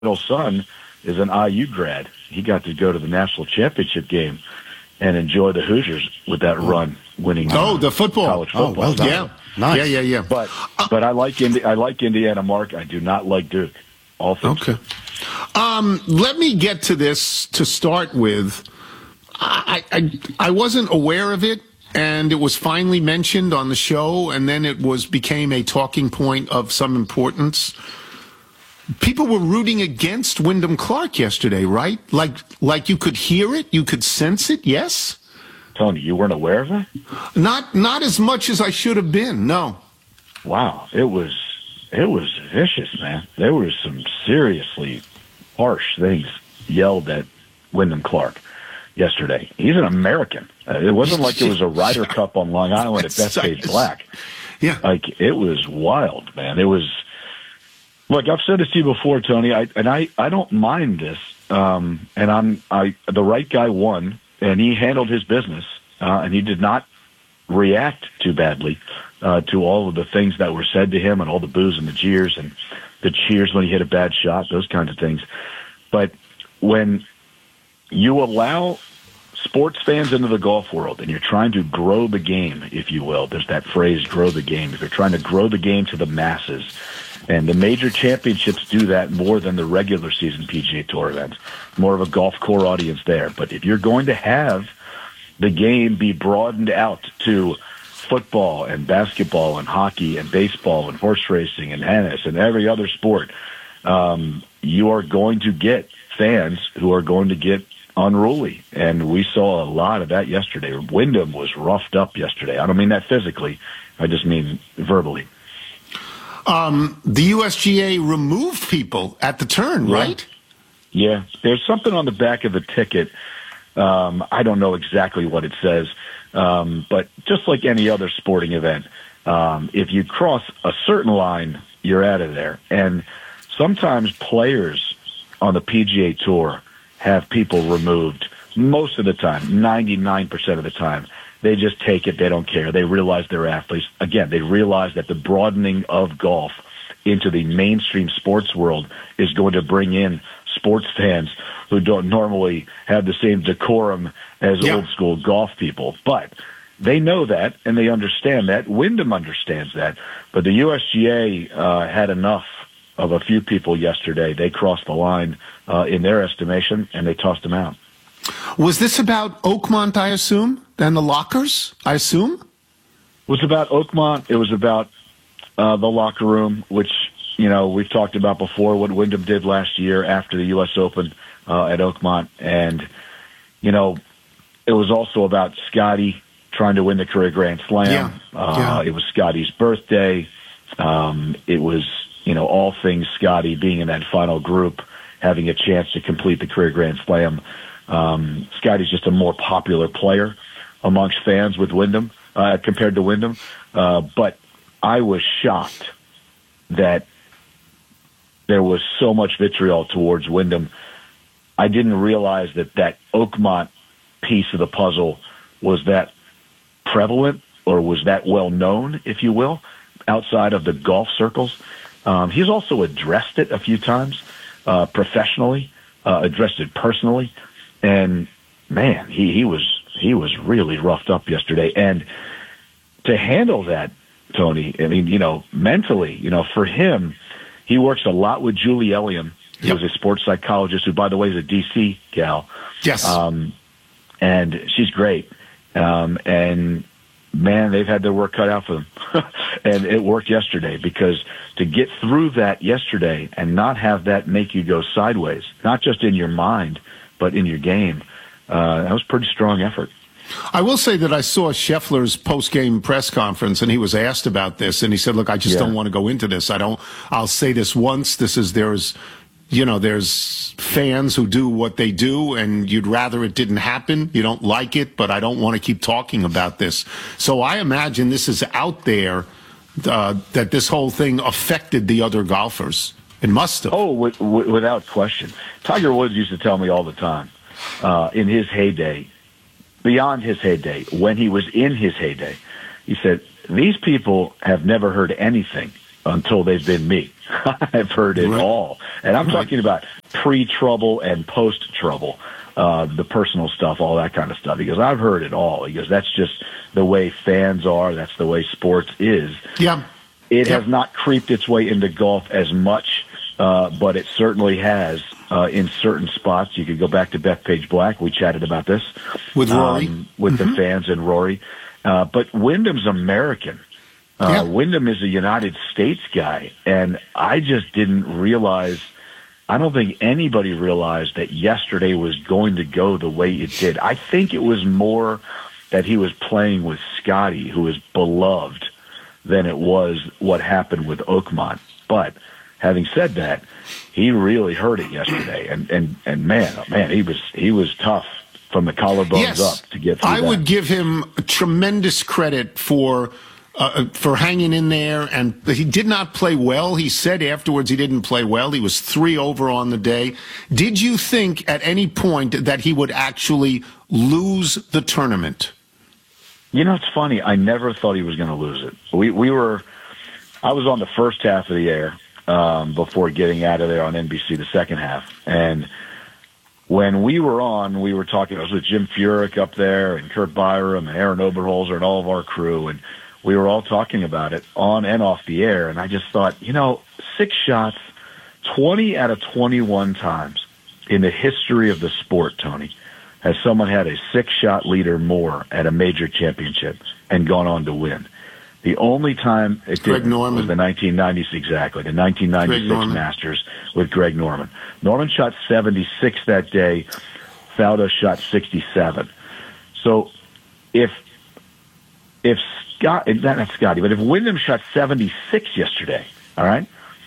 middle son is an IU grad. He got to go to the national championship game and enjoy the Hoosiers with that run, winning. The football, college football. Well done. Yeah, nice. Yeah. But I like Indiana, Mark. I do not like Duke. All things. Okay. Let me get to this to start with. I wasn't aware of it, and it was finally mentioned on the show, and then it became a talking point of some importance. People were rooting against Wyndham Clark yesterday, right? Like you could hear it, you could sense it. Yes. Tony, you weren't aware of that? Not as much as I should have been. No. Wow, it was vicious, man. There was some seriously harsh things yelled at Wyndham Clark yesterday. He's an American. It wasn't like it was a Ryder Cup on Long Island at Bethpage Black. Yeah, like it was wild, man. It was. Look, I've said this to you before, Tony. I don't mind this. And the right guy won, and he handled his business, and he did not react too badly to all of the things that were said to him, and all the boos and the jeers and the cheers when he hit a bad shot, those kinds of things. But when you allow sports fans into the golf world and you're trying to grow the game, if you will, there's that phrase, grow the game. If you're trying to grow the game to the masses, and the major championships do that more than the regular season PGA Tour events, more of a golf core audience there. But if you're going to have the game be broadened out to football and basketball and hockey and baseball and horse racing and tennis and every other sport, you are going to get fans who are going to get unruly. And we saw a lot of that yesterday. Wyndham was roughed up yesterday. I don't mean that physically. I just mean verbally. The USGA removed people at the turn, right? Yeah. There's something on the back of the ticket. I don't know exactly what it says. But just like any other sporting event, if you cross a certain line, you're out of there. And sometimes players on the PGA Tour have people removed most of the time, 99% of the time. They just take it. They don't care. They realize they're athletes. Again, they realize that the broadening of golf into the mainstream sports world is going to bring in sports fans who don't normally have the same decorum as old school golf people. But they know that, and they understand that. Wyndham understands that. But the USGA had enough of a few people yesterday. They crossed the line in their estimation, and they tossed them out. Was this about Oakmont, I assume, and the lockers, I assume? It was about Oakmont. It was about the locker room, which, we've talked about before, what Wyndham did last year after the U.S. Open at Oakmont. And, it was also about Scotty trying to win the career Grand Slam. It was Scotty's birthday. It was, all things Scotty being in that final group, having a chance to complete the career Grand Slam. Scotty's just a more popular player amongst fans with Wyndham compared to Wyndham. But I was shocked that there was so much vitriol towards Wyndham. I didn't realize that Oakmont piece of the puzzle was that prevalent or was that well known, if you will, outside of the golf circles. He's also addressed it a few times professionally, addressed it personally. And man, he was really roughed up yesterday. And to handle that, Tony, I mean, mentally, for him, he works a lot with Julie Elliam, who's a sports psychologist, who, by the way, is a DC gal. Yes. And she's great. And man, they've had their work cut out for them. And it worked yesterday, because to get through that yesterday and not have that make you go sideways, not just in your mind, but in your game, that was a pretty strong effort. I will say that I saw Scheffler's post-game press conference, and he was asked about this, and he said, look, I just don't want to go into this. I'll say this once. There's fans who do what they do, and you'd rather it didn't happen. You don't like it, but I don't want to keep talking about this. So I imagine this is out there, that this whole thing affected the other golfers. It must have. Oh, without question. Tiger Woods used to tell me all the time, in his heyday, beyond his heyday, when he was in his heyday, he said, these people have never heard anything until they've been me. I've heard it all. And I'm talking about pre-trouble and post-trouble, the personal stuff, all that kind of stuff, because I've heard it all, because that's just the way fans are. That's the way sports is. Yeah. It has not creeped its way into golf as much, but it certainly has in certain spots. You could go back to Bethpage Black. We chatted about this. With Rory. With the fans and Rory. But Wyndham's American. Wyndham is a United States guy, and I just didn't realize, I don't think anybody realized that yesterday was going to go the way it did. I think it was more that he was playing with Scotty, who is beloved, than it was what happened with Oakmont. But having said that, he really hurt it yesterday, and man, oh man, he was tough from the collarbones up to get through I would give him tremendous credit for hanging in there, and he did not play well. He said afterwards he didn't play well. He was 3 over on the day. Did you think at any point that he would actually lose the tournament? You know, it's funny. I never thought he was going to lose it. I was on the first half of the air before getting out of there on NBC the second half, and when we were on, we were talking. I was with Jim Furyk up there, and Kurt Byram, and Aaron Oberholzer, and all of our crew, and we were all talking about it on and off the air, and I just thought, 6 shots, 20 out of 21 times in the history of the sport, Tony, has someone had a 6-shot lead or more at a major championship and gone on to win. The only time it did was the 1990s, exactly, the 1996 Masters with Greg Norman. Norman shot 76 that day. Faldo shot 67. So if not Scotty, but if Wyndham shot 76 yesterday, all right,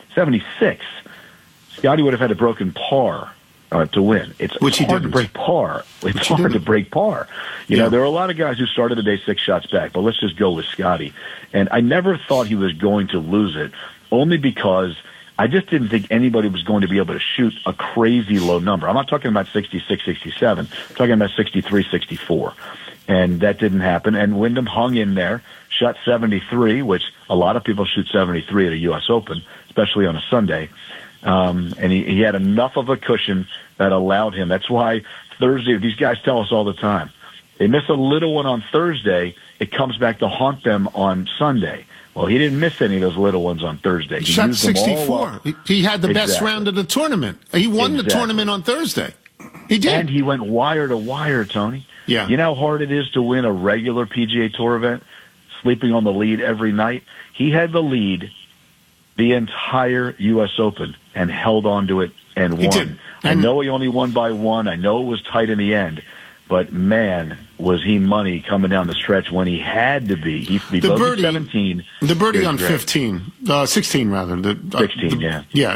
76, Scotty would have had a broken par to win. It's hard to break par. It's hard to break par. You know, there are a lot of guys who started the day 6 shots back, but let's just go with Scotty. And I never thought he was going to lose it, only because I just didn't think anybody was going to be able to shoot a crazy low number. I'm not talking about 66, 67. I'm talking about 63, 64. And that didn't happen. And Wyndham hung in there, shot 73, which a lot of people shoot 73 at a U.S. Open, especially on a Sunday. And he had enough of a cushion that allowed him. That's why Thursday, these guys tell us all the time, they miss a little one on Thursday, it comes back to haunt them on Sunday. Well, he didn't miss any of those little ones on Thursday. He shot 64. He had the best round of the tournament. He won the tournament on Thursday. He did. And he went wire to wire, Tony. Yeah. You know how hard it is to win a regular PGA Tour event, sleeping on the lead every night? He had the lead the entire U.S. Open and held on to it and won. He did. I know he only won by 1. I know it was tight in the end. But, man, was he money coming down the stretch when he had to be. He bogeyed 17. The birdie on 15. 16, rather. 16, yeah. Yeah,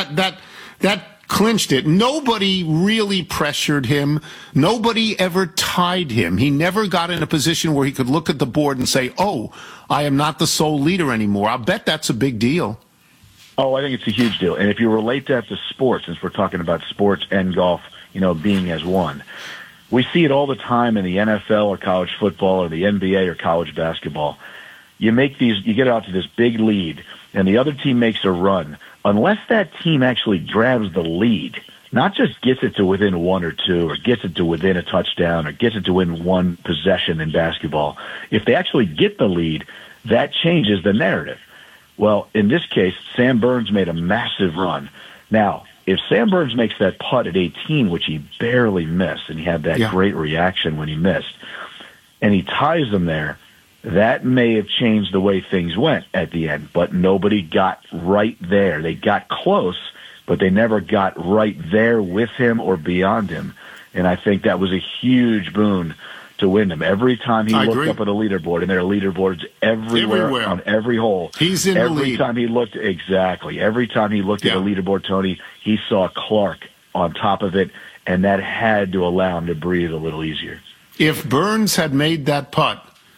that clinched it. Nobody really pressured him. Nobody ever tied him. He never got in a position where he could look at the board and say, oh, I am not the sole leader anymore. I'll bet that's a big deal. Oh, I think it's a huge deal. And if you relate that to sports, since we're talking about sports and golf, being as one, we see it all the time in the NFL or college football or the NBA or college basketball. You get out to this big lead, and the other team makes a run. Unless that team actually grabs the lead, not just gets it to within 1 or 2 or gets it to within a touchdown or gets it to win 1 possession in basketball, if they actually get the lead, that changes the narrative. Well, in this case, Sam Burns made a massive run. Now, if Sam Burns makes that putt at 18, which he barely missed, and he had that great reaction when he missed, and he ties them there, that may have changed the way things went at the end, but nobody got right there. They got close, but they never got right there with him or beyond him. And I think that was a huge boon to Wyndham. Every time he looked up at a leaderboard, and there are leaderboards everywhere. On every hole. He's in the lead. Every time he looked at a leaderboard, Tony, he saw Clark on top of it, and that had to allow him to breathe a little easier. If Burns had made that putt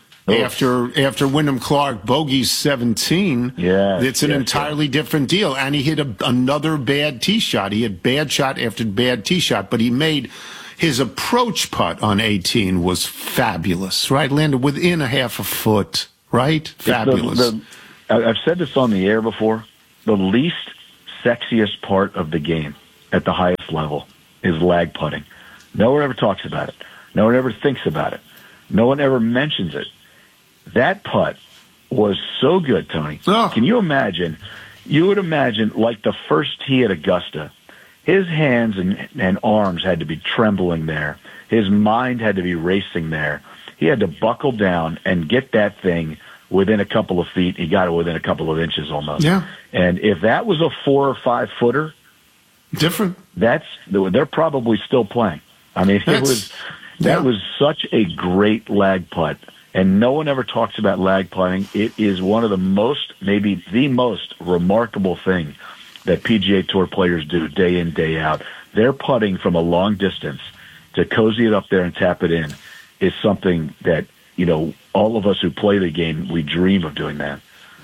after Wyndham Clark bogeys 17, it's an entirely different deal. And he hit another bad tee shot. He had bad shot after bad tee shot, but he made his approach putt on 18 was fabulous, right? Landed within a half a foot, right? Fabulous. I've said this on the air before. The least sexiest part of the game at the highest level is lag putting. No one ever talks about it. No one ever thinks about it. No one ever mentions it. That putt was so good, Tony. Oh. Can you imagine? You would imagine like the first tee at Augusta. His hands and arms had to be trembling there. His mind had to be racing there. He had to buckle down and get that thing within a couple of feet. He got it within a couple of inches almost. Yeah. And if that was a 4 or 5 footer, different. They're probably still playing. I mean, that was such a great lag putt. And no one ever talks about lag putting. It is one of the most, maybe the most remarkable thing that PGA Tour players do day in, day out. They're putting from a long distance to cozy it up there and tap it in is something that, all of us who play the game, we dream of doing that.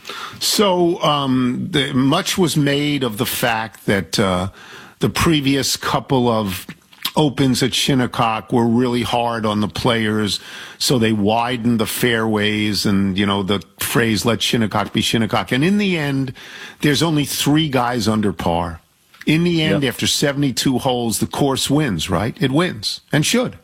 So much was made of the fact that the previous couple of Opens at Shinnecock were really hard on the players, so they widened the fairways and, the phrase, let Shinnecock be Shinnecock. And in the end, there's only 3 guys under par. In the end, After 72 holes, the course wins, right? It wins, and should.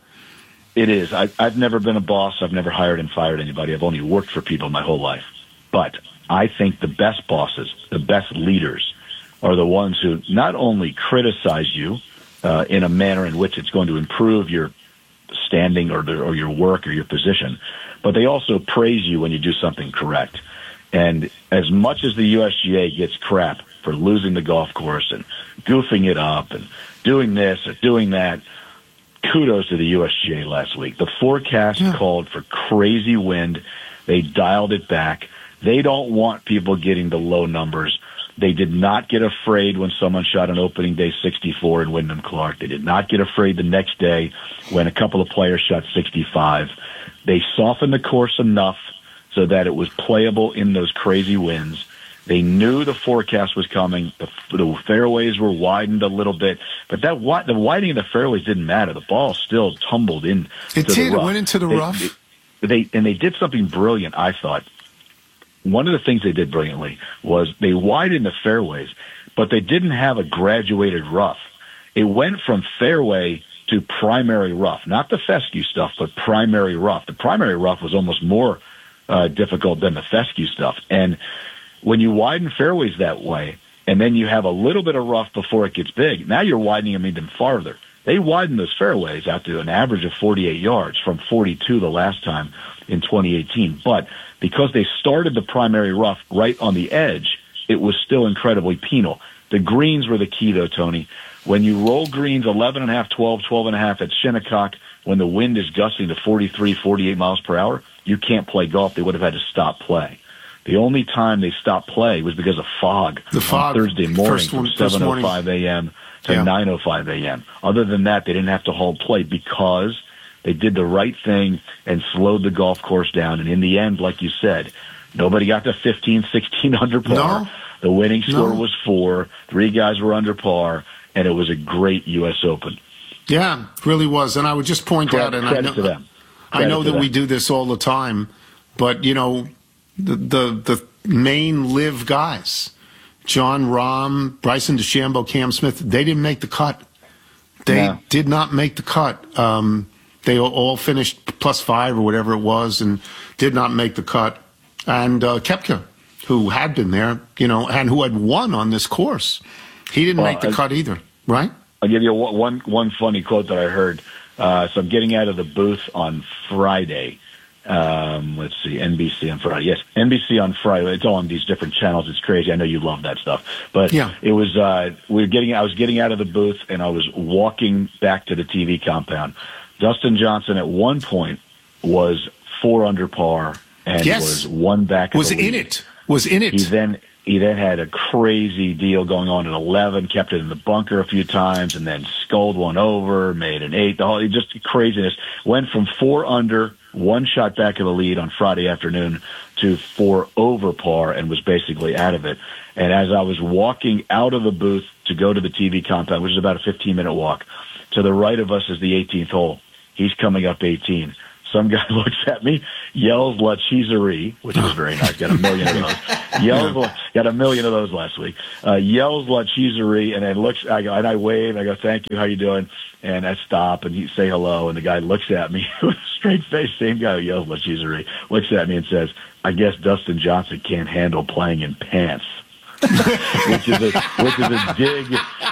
It is. I've never been a boss. I've never hired and fired anybody. I've only worked for people my whole life. But I think the best bosses, the best leaders, are the ones who not only criticize you in a manner in which it's going to improve your standing or your work or your position, but they also praise you when you do something correct. And as much as the USGA gets crap for losing the golf course and goofing it up and doing this or doing that, kudos to the USGA last week. The forecast called for crazy wind. They dialed it back. They don't want people getting the low numbers. They did not get afraid when someone shot an opening day 64 in Wyndham Clark. They did not get afraid the next day when a couple of players shot 65. They softened the course enough so that it was playable in those crazy winds. They knew the forecast was coming. The fairways were widened a little bit, but the widening of the fairways didn't matter. The ball still tumbled in. It did. It went into the rough. They did something brilliant, I thought. One of the things they did brilliantly was they widened the fairways, but they didn't have a graduated rough. It went from fairway to primary rough, not the fescue stuff, but primary rough. The primary rough was almost more difficult than the fescue stuff. And when you widen fairways that way, and then you have a little bit of rough before it gets big, now you're widening them even farther. They widened those fairways out to an average of 48 yards from 42 the last time in 2018. But because they started the primary rough right on the edge, it was still incredibly penal. The greens were the key, though, Tony. When you roll greens 11.5, 12, 12.5 at Shinnecock, when the wind is gusting to 43, 48 miles per hour, you can't play golf. They would have had to stop play. The only time they stopped play was because of fog. The fog on Thursday morning from 7:05 a.m. to 9:05 a.m. Other than that, they didn't have to hold play because they did the right thing and slowed the golf course down. And in the end, like you said, nobody got to 15, 16 under par. No. The winning score was 4. 3 guys were under par, and it was a great U.S. Open. Yeah, it really was. And I would just point out, and I know that we do this all the time, but, the main live guys, Jon Rahm, Bryson DeChambeau, Cam Smith, they didn't make the cut. They did not make the cut. They all finished +5 or whatever it was and did not make the cut. And Koepka, who had been there, and who had won on this course, he didn't make the cut either, right? I'll give you one funny quote that I heard. So I'm getting out of the booth on Friday. Let's see, NBC on Friday. Yes, NBC on Friday. It's all on these different channels. It's crazy. I know you love that stuff. But it was, I was getting out of the booth and I was walking back to the TV compound. Dustin Johnson at one point was 4 under par and was 1 back. Was in it. He then had a crazy deal going on at 11, kept it in the bunker a few times, and then sculled one over, made an 8. Just craziness. Went from 4 under, 1 shot back of the lead on Friday afternoon to 4 over par and was basically out of it. And as I was walking out of the booth to go to the TV compound, which is about a 15-minute walk, to the right of us is the 18th hole. He's coming up 18. Some guy looks at me, yells La Cheeserie, which was very nice. Got a million of those. Got a million of those last week. Yells La Cheeserie, and then looks. I wave. I go, thank you. How you doing? And I stop and he say hello, and the guy looks at me with a straight face. Same guy who yells La Cheeserie looks at me and says, "I guess Dustin Johnson can't handle playing in pants." which is a dig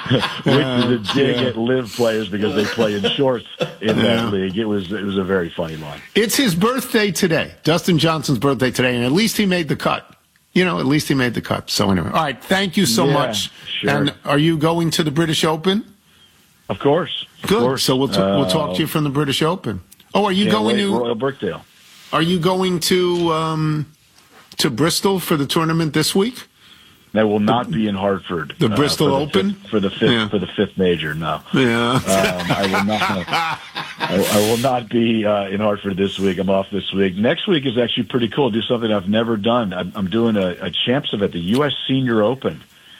at live players because they play in shorts in that league. It was a very funny line. It's his birthday today, Dustin Johnson's birthday today, and at least he made the cut. At least he made the cut. So anyway, all right, thank you so much. Sure. And are you going to the British Open? Of course. Good. Course. So we'll talk to you from the British Open. Oh, are you going to Royal Birkdale? Are you going to Bristol for the tournament this week? That will not be in Hartford. The Bristol Open for the fifth major. No. Yeah. I will not. I will not be in Hartford this week. I'm off this week. Next week is actually pretty cool. Do something I've never done. I'm doing a champs event, the U.S. Senior Open.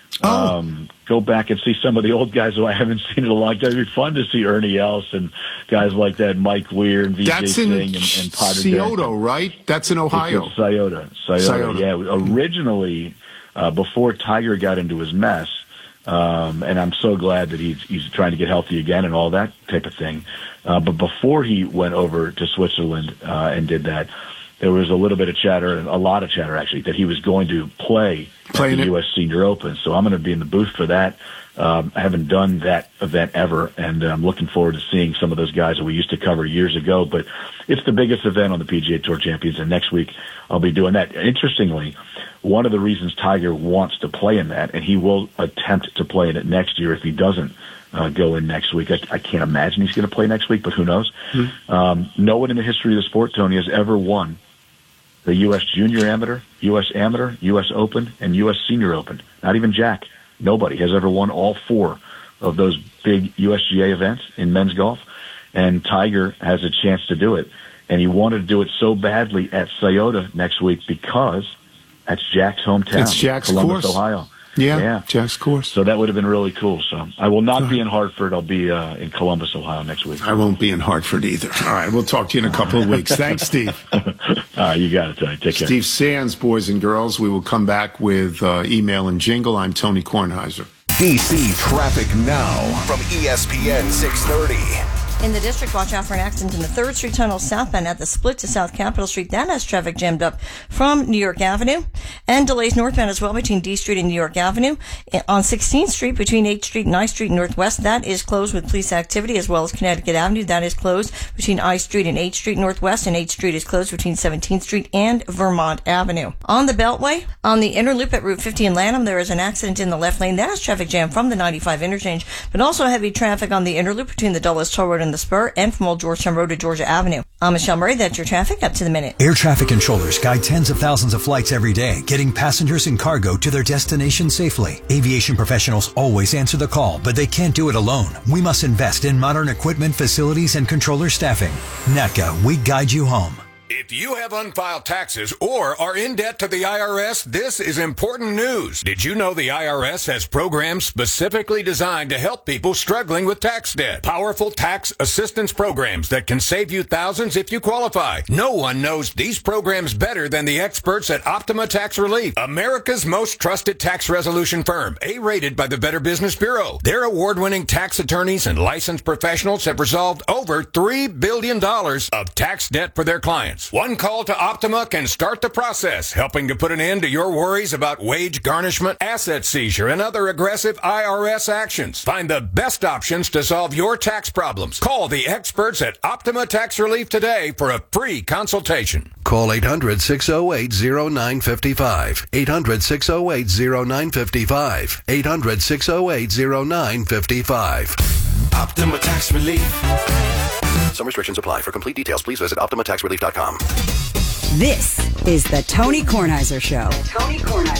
Go back and see some of the old guys who I haven't seen in a long time. It'd be fun to see Ernie Els and guys like that, Mike Weir and Vijay Singh and Potter. Scioto, right? That's in Ohio. Scioto. Yeah. Originally, before Tiger got into his mess, and I'm so glad that he's trying to get healthy again and all that type of thing. But before he went over to Switzerland and did that, there was a little bit of chatter, a lot of chatter actually, that he was going to play at the U.S. Senior Open. So I'm going to be in the booth for that. I haven't done that event ever, and I'm looking forward to seeing some of those guys that we used to cover years ago. But it's the biggest event on the PGA Tour Champions, and next week I'll be doing that. Interestingly, one of the reasons Tiger wants to play in that, and he will attempt to play in it next year if he doesn't go in next week. I can't imagine he's going to play next week, but who knows? No one in the history of the sport, Tony, has ever won the U.S. Junior Amateur, U.S. Open, and U.S. Senior Open. Not even Jack. Nobody has ever won all four of those big USGA events in men's golf, and Tiger has a chance to do it. And he wanted to do it so badly at Scioto next week because that's Jack's hometown. It's Jack's Columbus, course. Ohio. Yeah, Jack's course. So that would have been really cool. So I will not be in Hartford. I'll be in Columbus, Ohio next week. I won't be in Hartford either. All right, we'll talk to you in a couple of weeks. Thanks, Steve. All right, you got it, Tony. Take care. Steve Sands, boys and girls. We will come back with email and jingle. I'm Tony Kornheiser. DC Traffic Now from ESPN 630. In the district, watch out for an accident in the 3rd Street Tunnel southbound at the split to South Capitol Street. That has traffic jammed up from New York Avenue, and delays northbound as well between D Street and New York Avenue. On 16th Street between 8th Street and I Street Northwest, that is closed with police activity, as well as Connecticut Avenue. That is closed between I Street and 8th Street Northwest, and 8th Street is closed between 17th Street and Vermont Avenue. On the Beltway, on the inner loop at Route 50 in Lanham, there is an accident in the left lane. That has traffic jam from the 95 interchange, but also heavy traffic on the inner loop between the Dulles Toll Road and the Spur, and from Old Georgetown Road to Georgia Avenue. I'm Michelle Murray. That's your traffic up to the minute. Air traffic controllers guide tens of thousands of flights every day, getting passengers and cargo to their destination safely. Aviation professionals always answer the call, but they can't do it alone. We must invest in modern equipment, facilities, and controller staffing. NATCA, we guide you home. If you have unfiled taxes or are in debt to the IRS, this is important news. Did you know the IRS has programs specifically designed to help people struggling with tax debt? Powerful tax assistance programs that can save you thousands if you qualify. No one knows these programs better than the experts at Optima Tax Relief, America's most trusted tax resolution firm, A-rated by the Better Business Bureau. Their award-winning tax attorneys and licensed professionals have resolved over $3 billion of tax debt for their clients. One call to Optima can start the process, helping to put an end to your worries about wage garnishment, asset seizure, and other aggressive IRS actions. Find the best options to solve your tax problems. Call the experts at Optima Tax Relief today for a free consultation. Call 800-608-0955. 800-608-0955. 800-608-0955. Optima Tax Relief. Some restrictions apply. For complete details, please visit OptimaTaxRelief.com. This is the Tony Kornheiser Show.